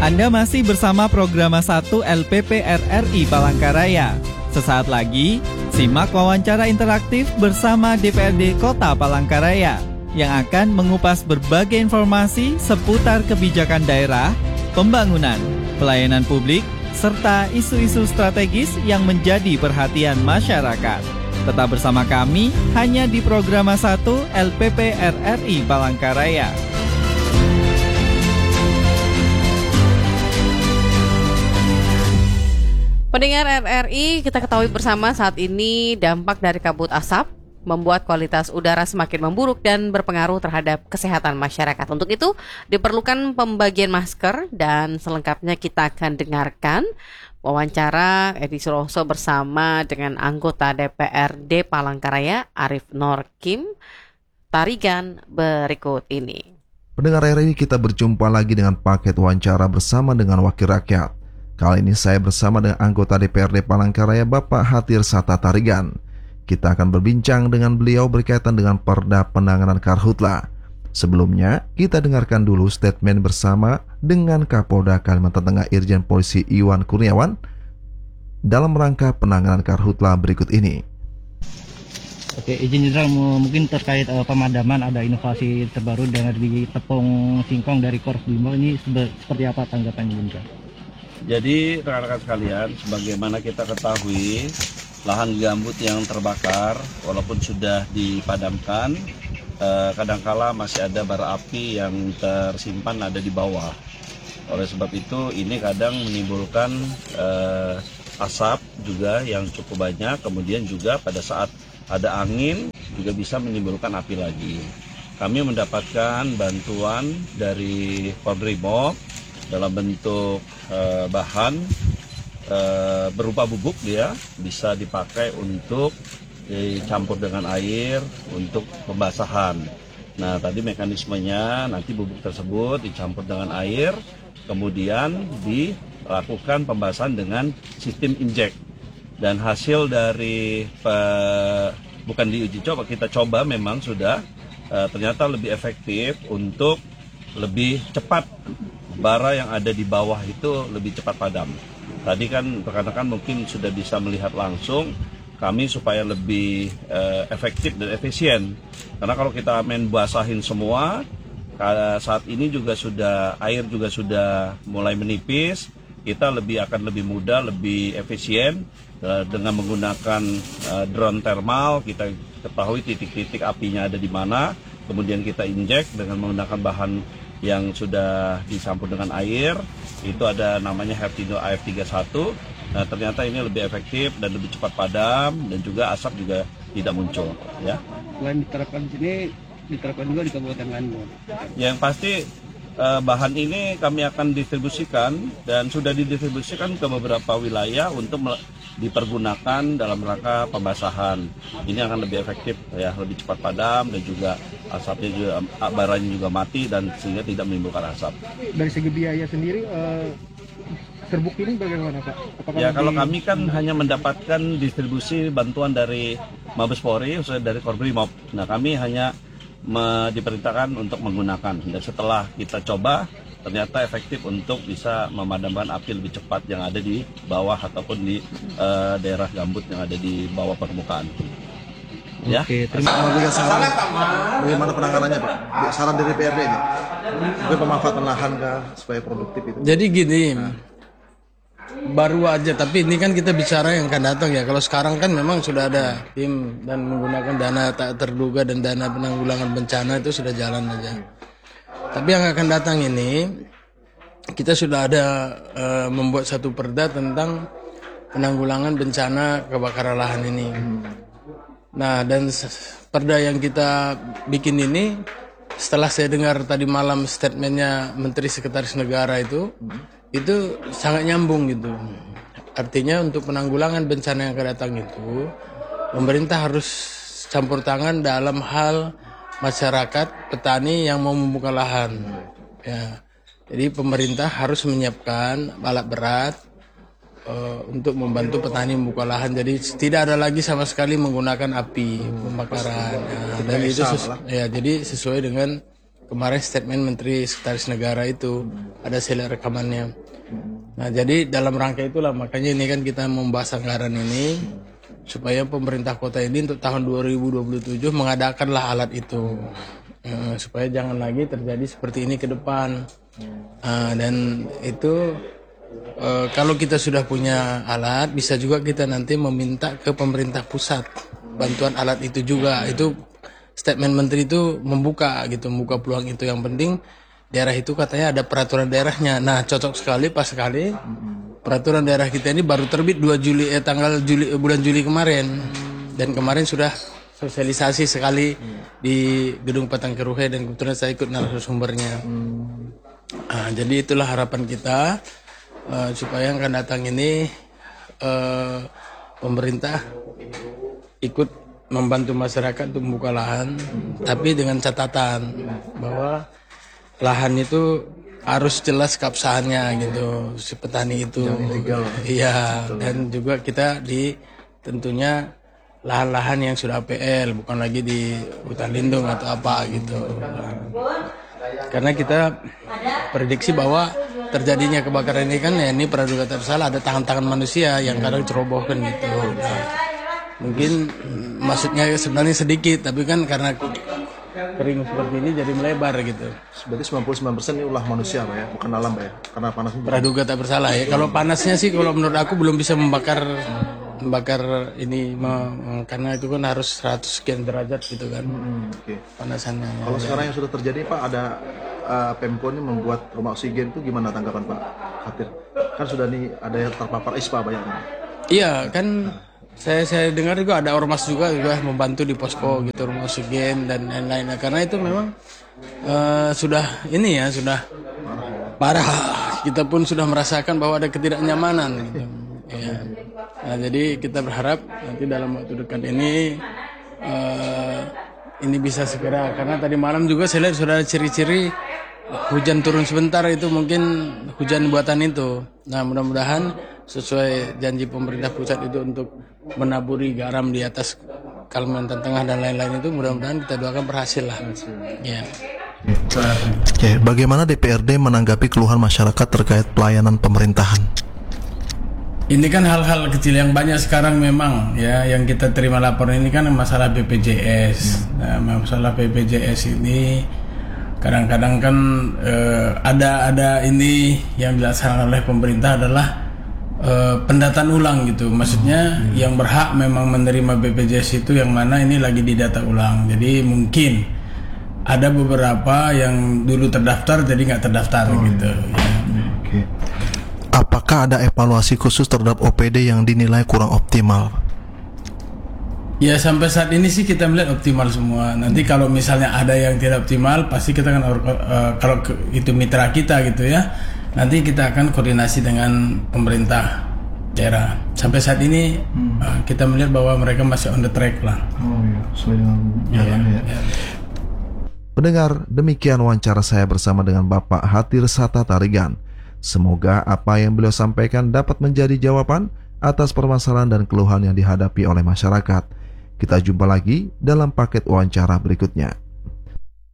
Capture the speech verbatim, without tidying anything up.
Anda masih bersama Programa satu L P P R R I Palangkaraya. Sesaat lagi, simak wawancara interaktif bersama D P R D Kota Palangkaraya yang akan mengupas berbagai informasi seputar kebijakan daerah, pembangunan, pelayanan publik, serta isu-isu strategis yang menjadi perhatian masyarakat. Tetap bersama kami hanya di Programa satu L P P R R I Palangkaraya. Pendengar R R I, kita ketahui bersama saat ini dampak dari kabut asap membuat kualitas udara semakin memburuk dan berpengaruh terhadap kesehatan masyarakat. Untuk itu, diperlukan pembagian masker dan selengkapnya kita akan dengarkan wawancara Edi Suroso bersama dengan anggota D P R D Palangkaraya Arief Norkim Tarigan berikut ini. Pendengar R R I, kita berjumpa lagi dengan paket wawancara bersama dengan Wakil Rakyat. Kali ini saya bersama dengan anggota D P R D Palangkaraya Bapak Hatirsata Tarigan. Kita akan berbincang dengan beliau berkaitan dengan Perda Penanganan Karhutla. Sebelumnya, kita dengarkan dulu statement bersama dengan Kapolda Kalimantan Tengah Irjen Polisi Iwan Kurniawan dalam rangka penanganan Karhutla berikut ini. Oke, izin Jenderal, mungkin terkait uh, pemadaman ada inovasi terbaru dengan di tepung singkong dari Korps Brimob, ini seperti apa tanggapannya Jenderal? Jadi rekan-rekan sekalian, sebagaimana kita ketahui, lahan gambut yang terbakar walaupun sudah dipadamkan, eh, kadangkala masih ada bara api yang tersimpan ada di bawah. Oleh sebab itu ini kadang menimbulkan eh, asap juga yang cukup banyak, kemudian juga pada saat ada angin juga bisa menimbulkan api lagi. Kami mendapatkan bantuan dari Polbrimob dalam bentuk e, bahan e, berupa bubuk, dia bisa dipakai untuk dicampur dengan air untuk pembasahan. Nah, tadi mekanismenya nanti bubuk tersebut dicampur dengan air, kemudian dilakukan pembasahan dengan sistem injek. Dan hasil dari pe, bukan diuji coba, kita coba memang sudah e, ternyata lebih efektif untuk lebih cepat bara yang ada di bawah itu lebih cepat padam. Tadi kan rekan-rekan mungkin sudah bisa melihat langsung, kami supaya lebih uh, efektif dan efisien. Karena kalau kita main basahin semua, saat ini juga sudah air juga sudah mulai menipis, kita lebih akan lebih mudah, lebih efisien uh, dengan menggunakan uh, drone thermal. Kita ketahui titik-titik apinya ada di mana, kemudian kita injek dengan menggunakan bahan yang sudah dicampur dengan air, itu ada namanya Hertindo A F tiga puluh satu. Nah, ternyata ini lebih efektif dan lebih cepat padam dan juga asap juga tidak muncul, ya. Selain diterapkan di sini, diterapkan juga di Kabupaten lain. Yang pasti eh, bahan ini kami akan distribusikan dan sudah didistribusikan ke beberapa wilayah untuk dipergunakan dalam rangka pembasahan. Ini akan lebih efektif, ya, lebih cepat padam dan juga asapnya juga, baranya juga mati dan sehingga tidak menimbulkan asap. Dari segi biaya sendiri, uh, terbukti ini bagaimana Pak? Apakah ya, kalau di... kami kan hanya mendapatkan distribusi bantuan dari Mabes Polri, khususnya dari Korbrimob. Nah, kami hanya me- diperintahkan untuk menggunakan. Dan setelah kita coba, ternyata efektif untuk bisa memadamkan api lebih cepat yang ada di bawah ataupun di uh, daerah gambut yang ada di bawah permukaan. Ya. Oke, terima kasih. Bagaimana penanganannya Pak? Saran dari D P R D ini? Mungkin pemanfaatan lahan kah supaya produktif itu? Jadi gini, nah. baru aja, tapi ini kan kita bicara yang akan datang ya. Kalau sekarang kan memang sudah ada tim dan menggunakan dana tak terduga dan dana penanggulangan bencana itu sudah jalan aja. Tapi yang akan datang ini, kita sudah ada uh, membuat satu perda tentang penanggulangan bencana kebakaran lahan ini. Nah, dan perda yang kita bikin ini, setelah saya dengar tadi malam statementnya Menteri Sekretaris Negara itu, itu sangat nyambung gitu. Artinya untuk penanggulangan bencana yang akan datang itu, pemerintah harus campur tangan dalam hal masyarakat petani yang mau membuka lahan. Ya, jadi pemerintah harus menyiapkan alat berat uh, untuk membantu petani membuka lahan. Jadi tidak ada lagi sama sekali menggunakan api pembakaran. Ya, dan itu sesu- ya jadi sesuai dengan kemarin statement Menteri Sekretaris Negara itu ada hasil rekamannya. Nah, jadi dalam rangka itulah makanya ini kan kita membahas anggaran ini supaya pemerintah kota ini untuk tahun dua ribu dua puluh tujuh mengadakanlah alat itu. Uh, supaya jangan lagi terjadi seperti ini ke depan. Uh, dan itu uh, kalau kita sudah punya alat, bisa juga kita nanti meminta ke pemerintah pusat bantuan alat itu juga. Itu statement menteri itu membuka gitu, membuka peluang itu. Yang penting daerah itu katanya ada peraturan daerahnya. Nah, cocok sekali, pas sekali peraturan daerah kita ini baru terbit dua Juli eh, tanggal Juli eh, bulan Juli kemarin. Dan kemarin sudah sosialisasi sekali hmm. di Gedung Patangkeruhe dan kebetulan saya ikut narasumbernya. Hmm. Nah, jadi itulah harapan kita uh, supaya yang akan datang ini uh, pemerintah ikut membantu masyarakat untuk membuka lahan, hmm. tapi dengan catatan bahwa lahan itu harus jelas keabsahannya gitu, si petani itu. Iya, dan juga kita di tentunya lahan-lahan yang sudah A P L, bukan lagi di hutan lindung atau apa gitu. Karena kita prediksi bahwa terjadinya kebakaran ini kan ya ini praduga tak bersalah, ada tangan-tangan manusia yang kadang cerobohkan gitu. Nah, mungkin maksudnya sebenarnya sedikit, tapi kan karena kering seperti ini jadi melebar gitu. Berarti sembilan puluh sembilan persen ini ulah manusia Pak ya, bukan alam Pak ya, karena panas. Praduga tak bersalah ya. Kalau panasnya sih kalau menurut aku belum bisa membakar membakar ini me, karena itu kan harus seratus sekian derajat gitu kan. Hmm, okay. Panasannya. Kalau ya. Sekarang yang sudah terjadi Pak, ada uh, Pemko ini membuat rumah oksigen itu gimana tanggapan Pak Hatir? Kan sudah nih ada yang terpapar ispa banyak kan? Iya kan. Saya saya dengar juga ada ormas juga juga membantu di posko gitu, rumah oksigen dan lain-lain. Nah, karena itu memang uh, sudah ini ya sudah parah. Kita pun sudah merasakan bahwa ada ketidaknyamanan. Gitu. Ya. Nah, jadi kita berharap nanti dalam waktu dekat ini uh, ini bisa segera, karena tadi malam juga saya lihat sudah ada ciri-ciri hujan turun sebentar, itu mungkin hujan buatan itu. Nah, mudah-mudahan sesuai janji pemerintah pusat itu untuk menaburi garam di atas Kalimantan Tengah dan lain-lain itu, mudah-mudahan kita doakan berhasil lah. Ya. Oke, bagaimana D P R D menanggapi keluhan masyarakat terkait pelayanan pemerintahan? Ini kan hal-hal kecil yang banyak sekarang memang ya, yang kita terima laporan ini kan masalah B P J S. Nah, masalah B P J S ini kadang-kadang kan eh, ada ada ini yang dilaksanakan oleh pemerintah adalah Uh, pendataan ulang gitu, maksudnya hmm. yang berhak memang menerima B P J S itu yang mana ini lagi didata ulang. Jadi mungkin ada beberapa yang dulu terdaftar jadi nggak terdaftar oh, gitu. Ya. Okay. Apakah ada evaluasi khusus terhadap O P D yang dinilai kurang optimal? Ya sampai saat ini sih kita melihat optimal semua. Nanti hmm. kalau misalnya ada yang tidak optimal, pasti kita kan uh, kalau itu mitra kita gitu ya. Nanti kita akan koordinasi dengan pemerintah daerah. Sampai saat ini hmm. uh, kita melihat bahwa mereka masih on the track lah. Oh iya, sesuai dengan jalannya ya. ya. Pendengar, demikian wawancara saya bersama dengan Bapak Hatir Sata Tarigan. Semoga apa yang beliau sampaikan dapat menjadi jawaban atas permasalahan dan keluhan yang dihadapi oleh masyarakat. Kita jumpa lagi dalam paket wawancara berikutnya.